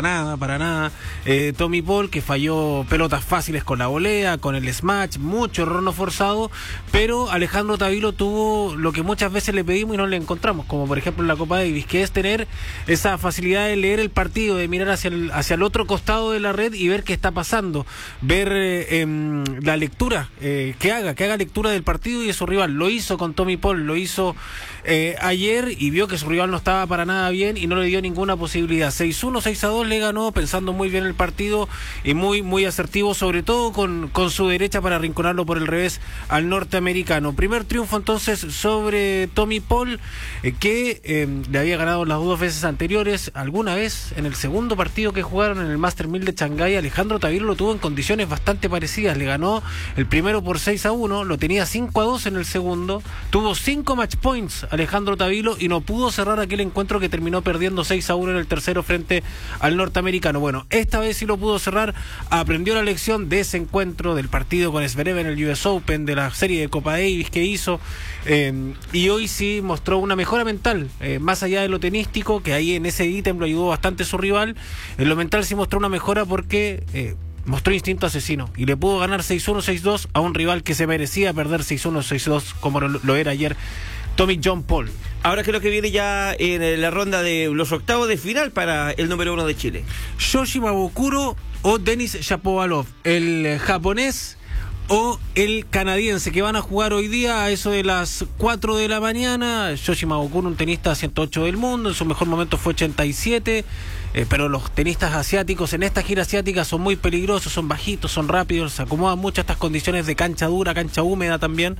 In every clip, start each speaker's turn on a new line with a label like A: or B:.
A: para nada. Tommy Paul, que falló pelotas fáciles con la volea, con el smash, mucho error no forzado, pero Alejandro Tavilo tuvo lo que muchas veces le pedimos y no le encontramos, como por ejemplo en la Copa Davis, que es tener esa facilidad de leer el partido, de mirar hacia el otro costado de la red y ver qué está pasando, ver la lectura, que haga lectura del partido y de su rival. Lo hizo con Tommy Paul, lo hizo ayer y vio que su rival no estaba para nada bien y no le dio ninguna posibilidad. 6-1, 6-2 le ganó, pensando muy bien el partido y muy asertivo, sobre todo con su derecha para arrinconarlo por el revés al norteamericano. Primer triunfo entonces sobre Tommy Paul, que le había ganado las 2 veces anteriores. Alguna vez en el segundo partido que jugaron en el Master 1000 de Shanghái, Alejandro Tavilo lo tuvo en condiciones bastante parecidas. Le ganó el primero por 6-1, lo tenía 5-2 en el segundo, tuvo 5 match points Alejandro Tavilo y no pudo cerrar aquel encuentro que terminó perdiendo 6-1 en el tercero frente al norteamericano. Bueno, esta vez sí lo pudo cerrar, aprendió la lección de ese encuentro, del partido con Zverev en el US Open, de la serie de Copa Davis que hizo, y hoy sí mostró una mejora mental, más allá de lo tenístico, que ahí en ese ítem lo ayudó bastante su rival. En lo mental sí mostró una mejora porque mostró instinto asesino y le pudo ganar 6-1, 6-2 a un rival que se merecía perder 6-1, 6-2 como lo era ayer Tommy John Paul.
B: Ahora creo que viene ya en la ronda de los octavos de final para el número 1 de Chile.
A: Yoshi Mabukuro o Denis Shapovalov, el japonés o el canadiense, que van a jugar hoy día a eso de las 4 de la mañana. Yoshi Mabukuro, un tenista 108 del mundo, en su mejor momento fue 87, pero los tenistas asiáticos en esta gira asiática son muy peligrosos, son bajitos, son rápidos, se acomodan mucho a estas condiciones de cancha dura, cancha húmeda también,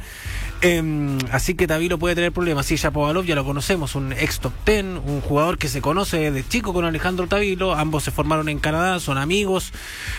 A: así que Tavilo puede tener problemas. Sí, Shapovalov ya lo conocemos, un ex top 10, un jugador que se conoce desde chico con Alejandro Tavilo, ambos se formaron en Canadá, son amigos,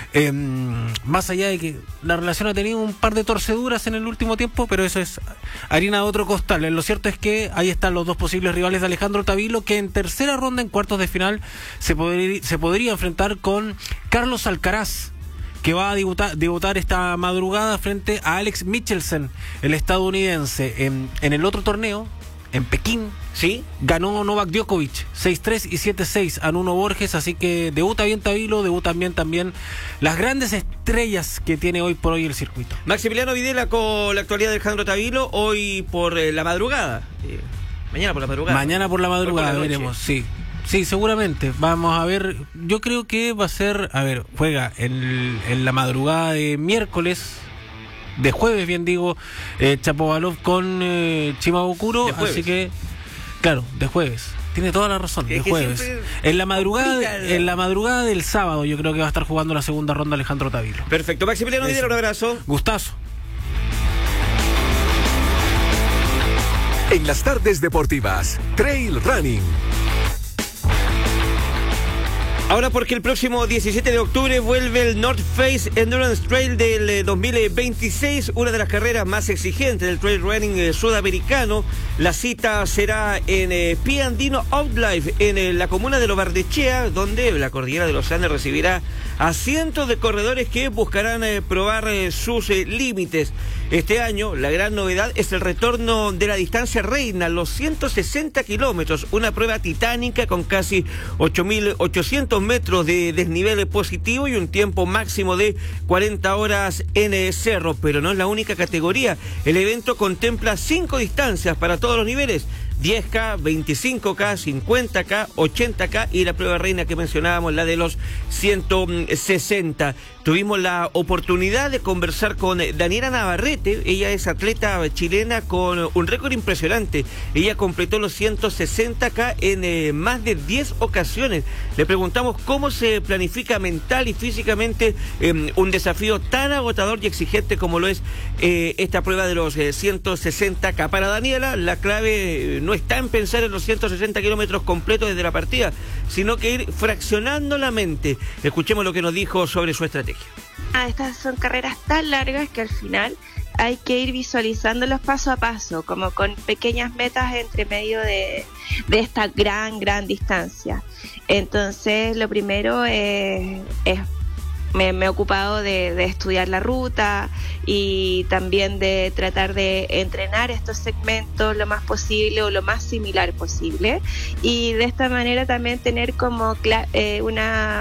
A: más allá de que la relación ha tenido un par de torceduras en el último tiempo, pero eso es harina de otro costal. Lo cierto es que ahí están los dos posibles rivales de Alejandro Tavilo, que en tercera ronda, en cuartos de final, se podría enfrentar con Carlos Alcaraz, que va a debutar esta madrugada frente a Alex Michelsen, el estadounidense. En el otro torneo, en Pekín,
B: ¿sí?,
A: ganó Novak Djokovic 6-3 y 7-6 a Nuno Borges, así que debuta bien Tavilo, debutan bien también las grandes estrellas que tiene hoy por hoy el circuito.
B: Maximiliano Videla con la actualidad de Alejandro Tavilo, hoy por la madrugada. Mañana por la madrugada.
A: Mañana por la madrugada veremos, sí. Sí, seguramente. Vamos a ver. Yo creo que va a ser. A ver, juega en la madrugada de miércoles, de jueves, bien digo, Shapovalov con Shimabukuro. Así que, claro, de jueves. Tiene toda la razón, de jueves. En la madrugada del sábado, yo creo que va a estar jugando la segunda ronda Alejandro Tavilo.
B: Perfecto. Maximiliano Videla, un abrazo.
A: Gustazo.
C: En las tardes deportivas, Trail Running.
B: Ahora porque el próximo 17 de octubre vuelve el North Face Endurance Trail del 2026, una de las carreras más exigentes del trail running sudamericano. La cita será en Pie Andino Outlife, en la comuna de Lo Barnechea, donde la cordillera de los Andes recibirá a cientos de corredores que buscarán probar sus límites. Este año la gran novedad es el retorno de la distancia reina, los 160 kilómetros, una prueba titánica con casi 8.800 metros de desnivel positivo y un tiempo máximo de 40 horas en el cerro. Pero no es la única categoría. El evento contempla 5 distancias para todos los niveles: 10K, 25K, 50K, 80K y la prueba reina que mencionábamos, la de los 160. Tuvimos la oportunidad de conversar con Daniela Navarrete. Ella es atleta chilena con un récord impresionante. Ella completó los 160K en más de 10 ocasiones. Le preguntamos cómo se planifica mental y físicamente un desafío tan agotador y exigente como lo es esta prueba de los 160K. Para Daniela, la clave no está en pensar en los 160 kilómetros completos desde la partida, sino que ir fraccionando la mente. Escuchemos lo que nos dijo sobre su estrategia.
D: Estas son carreras tan largas que al final hay que ir visualizándolos paso a paso, como con pequeñas metas entre medio de esta gran distancia. Entonces, lo primero me he ocupado de estudiar la ruta y también de tratar de entrenar estos segmentos lo más posible o lo más similar posible, y de esta manera también tener como una